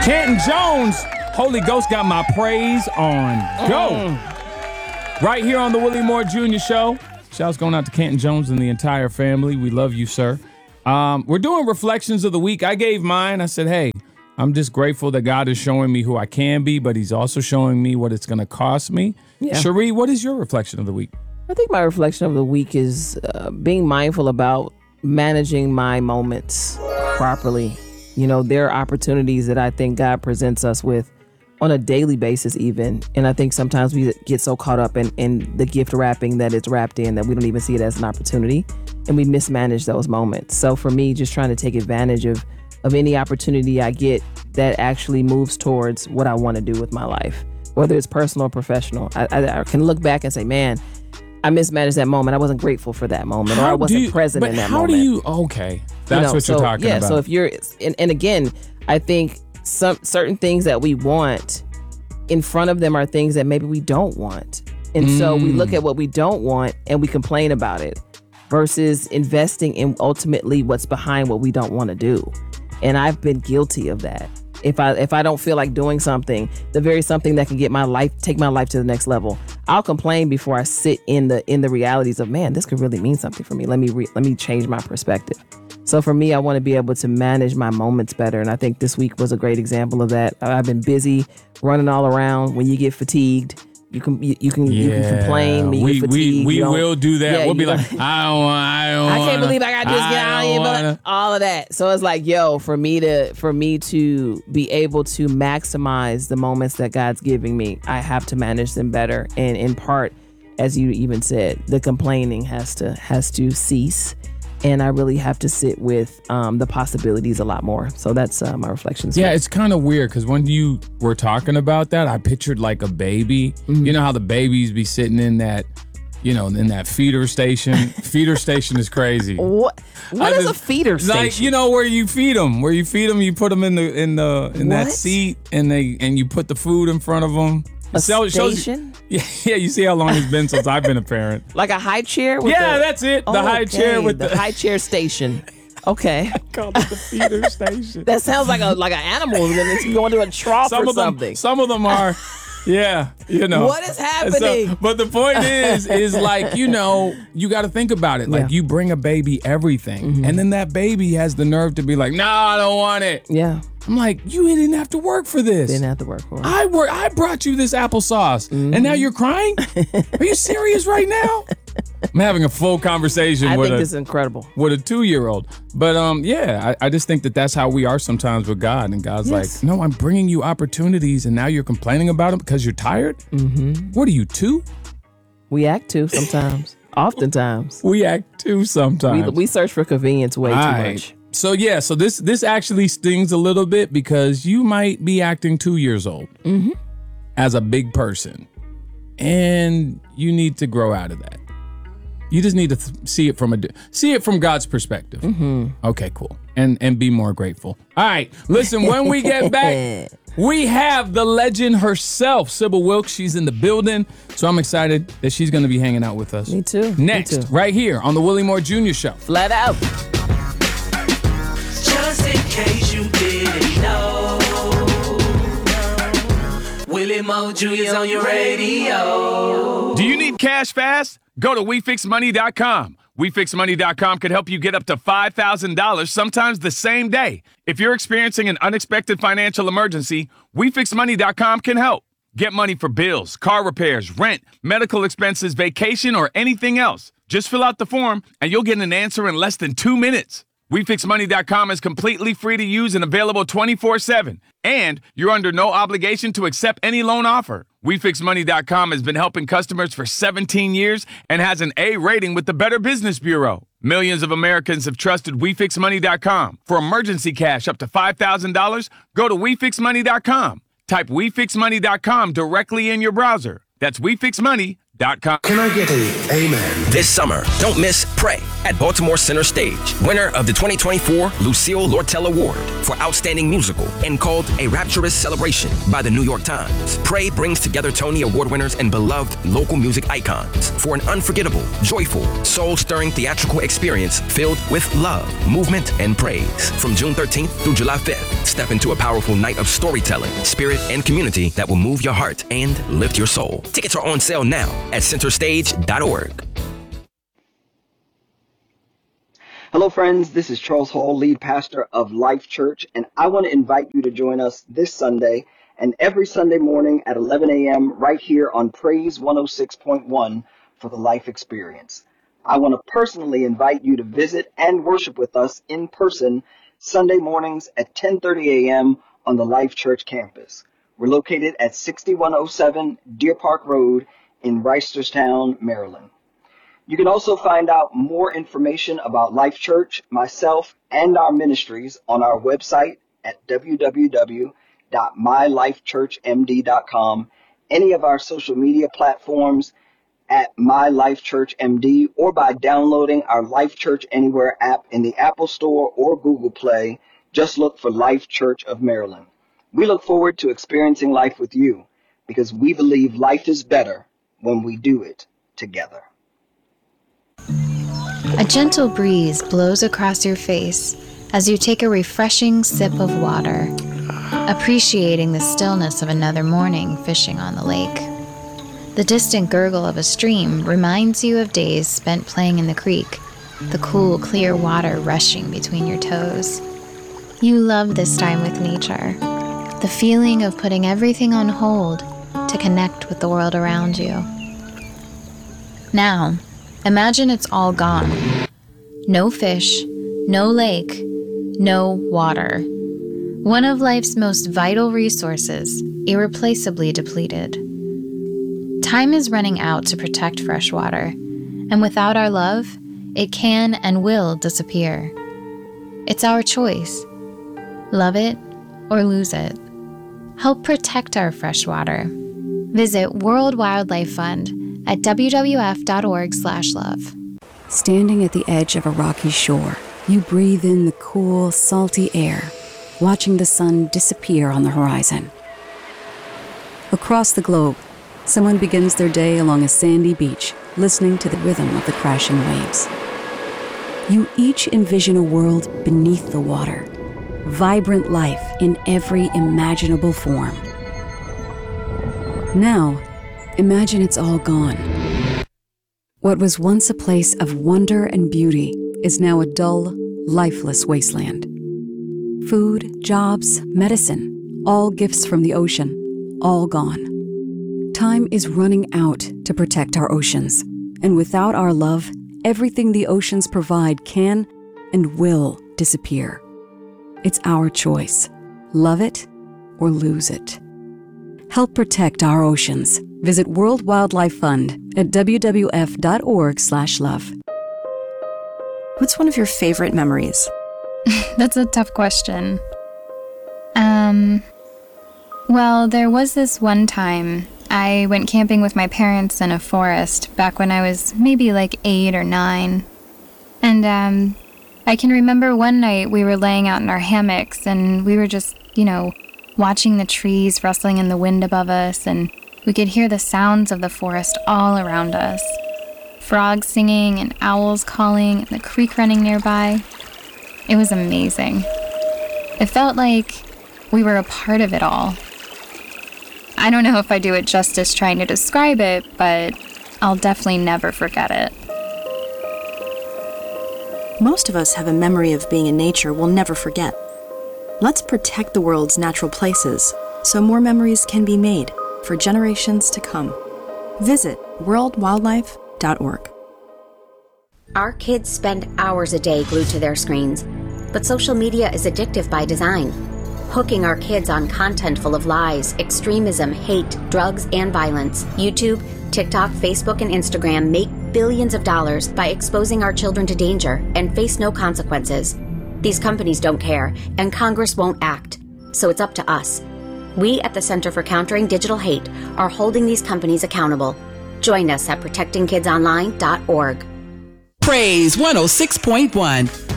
Canton Jones, Holy Ghost got my praise on go. Right here on the Willie Moore Jr. Show. Shouts going out to Canton Jones and the entire family. We love you, sir. We're doing reflections of the week. I gave mine. I said, hey, I'm just grateful that God is showing me who I can be, but he's also showing me what it's going to cost me. Yeah. Cherie, what is your reflection of the week? I think my reflection of the week is being mindful about managing my moments properly. You know, there are opportunities that I think God presents us with on a daily basis even. And I think sometimes we get so caught up in the gift wrapping that it's wrapped in that we don't even see it as an opportunity and we mismanage those moments. So for me, just trying to take advantage of any opportunity I get that actually moves towards what I want to do with my life, whether it's personal or professional. I can look back and say, man, I mismanaged that moment. I wasn't grateful for that moment, or I wasn't present in that moment. But how do you, okay, that's what you're talking about. Yeah, so if you're, and again, I think some certain things that we want, in front of them are things that maybe we don't want. And so we look at what we don't want and we complain about it versus investing in ultimately what's behind what we don't want to do. And I've been guilty of that. If I don't feel like doing something, the very something that can take my life to the next level, I'll complain before I sit in the realities of, man, this could really mean something for me. Let me change my perspective. So for me, I want to be able to manage my moments better. And I think this week was a great example of that. I've been busy running all around. When you get fatigued, you can complain when you get fatigued. We will do that. Yeah, we'll be like, I can't believe I got to just get out of here, but all of that. So it's like, for me to be able to maximize the moments that God's giving me, I have to manage them better. And in part, as you even said, the complaining has to cease. And I really have to sit with the possibilities a lot more. So that's my reflections. Yeah, it's kind of weird because when you were talking about that, I pictured like a baby. Mm-hmm. You know how the babies be sitting in that, in that feeder station. Feeder station is crazy. What is a feeder station? Like, where you feed them. You put them in that seat, and you put the food in front of them. A station? Yeah, you see how long it's been since I've been a parent. Like a high chair? That's it. The high chair with the high chair station. Okay. I call it the feeder station. That sounds like an animal that's going to a trough or something. Some of them are. Yeah, What is happening? So, but the point is like, you got to think about it. Like you bring a baby everything, and then that baby has the nerve to be like, no, I don't want it. Yeah. I'm like, you didn't have to work for this. Didn't have to work for it. I brought you this applesauce, and now you're crying? Are you serious right now? I'm having a full conversation I think this is incredible. With a 2-year-old. But I just think that's how we are sometimes with God. And God's like, no, I'm bringing you opportunities, and now you're complaining about them because you're tired? Mm-hmm. What are you, 2? We act 2 sometimes. Oftentimes. We act 2 sometimes. We search for convenience way too much. So this actually stings a little bit because you might be acting 2 years old as a big person, and you need to grow out of that. You just need to see it from God's perspective. Mm-hmm. Okay, cool, and be more grateful. All right, listen. When we get back, we have the legend herself, Sybil Wilkes. She's in the building, so I'm excited that she's going to be hanging out with us. Me too. Next, right here on the Willie Moore Jr. Show. Flat out. Just in case you didn't know, Willie Moore Jr. is on your radio. Do you need cash fast? Go to WeFixMoney.com. WeFixMoney.com can help you get up to $5,000 sometimes the same day. If you're experiencing an unexpected financial emergency, WeFixMoney.com can help. Get money for bills, car repairs, rent, medical expenses, vacation, or anything else. Just fill out the form and you'll get an answer in less than 2 minutes. WeFixMoney.com is completely free to use and available 24/7. And you're under no obligation to accept any loan offer. WeFixMoney.com has been helping customers for 17 years and has an A rating with the Better Business Bureau. Millions of Americans have trusted WeFixMoney.com. For emergency cash up to $5,000, go to WeFixMoney.com. Type WeFixMoney.com directly in your browser. That's WeFixMoney.com. Can I get an amen? This summer, don't miss Pray at Baltimore Center Stage. Winner of the 2024 Lucille Lortel Award for Outstanding Musical and called A Rapturous Celebration by the New York Times. Pray brings together Tony Award winners and beloved local music icons for an unforgettable, joyful, soul-stirring theatrical experience filled with love, movement, and praise. From June 13th through July 5th, step into a powerful night of storytelling, spirit, and community that will move your heart and lift your soul. Tickets are on sale now at centerstage.org. Hello friends, this is Charles Hall, lead pastor of Life Church, and I want to invite you to join us this Sunday and every Sunday morning at 11 a.m. right here on Praise 106.1 for the Life Experience. I want to personally invite you to visit and worship with us in person Sunday mornings at 10:30 a.m. on the Life Church campus. We're located at 6107 Deer Park Road in Reisterstown, Maryland. You can also find out more information about Life Church, myself, and our ministries on our website at www.mylifechurchmd.com, any of our social media platforms at MyLifeChurchMD, or by downloading our Life Church Anywhere app in the Apple Store or Google Play. Just look for Life Church of Maryland. We look forward to experiencing life with you because we believe life is better when we do it together. A gentle breeze blows across your face as you take a refreshing sip of water, appreciating the stillness of another morning fishing on the lake. The distant gurgle of a stream reminds you of days spent playing in the creek, the cool, clear water rushing between your toes. You love this time with nature, the feeling of putting everything on hold to connect with the world around you. Now, imagine it's all gone. No fish, no lake, no water. One of life's most vital resources, irreplaceably depleted. Time is running out to protect fresh water, and without our love, it can and will disappear. It's our choice. Love it or lose it. Help protect our fresh water. Visit World Wildlife Fund at wwf.org/love. Standing at the edge of a rocky shore, you breathe in the cool, salty air, watching the sun disappear on the horizon. Across the globe, someone begins their day along a sandy beach, listening to the rhythm of the crashing waves. You each envision a world beneath the water, vibrant life in every imaginable form. Now, imagine it's all gone. What was once a place of wonder and beauty is now a dull, lifeless wasteland. Food, jobs, medicine, all gifts from the ocean, all gone. Time is running out to protect our oceans, and without our love, everything the oceans provide can and will disappear. It's our choice. Love it or lose it. Help protect our oceans. Visit World Wildlife Fund at wwf.org/love. What's one of your favorite memories? That's a tough question. Well, there was this one time I went camping with my parents in a forest back when I was maybe like 8 or 9. And I can remember one night we were laying out in our hammocks and we were just, watching the trees rustling in the wind above us, and we could hear the sounds of the forest all around us. Frogs singing and owls calling and the creek running nearby. It was amazing. It felt like we were a part of it all. I don't know if I do it justice trying to describe it, but I'll definitely never forget it. Most of us have a memory of being in nature we'll never forget. Let's protect the world's natural places so more memories can be made for generations to come. Visit worldwildlife.org. Our kids spend hours a day glued to their screens, but social media is addictive by design, hooking our kids on content full of lies, extremism, hate, drugs, and violence. YouTube, TikTok, Facebook, and Instagram make billions of dollars by exposing our children to danger and face no consequences. These companies don't care, and Congress won't act, so it's up to us. We at the Center for Countering Digital Hate are holding these companies accountable. Join us at protectingkidsonline.org. Praise 106.1.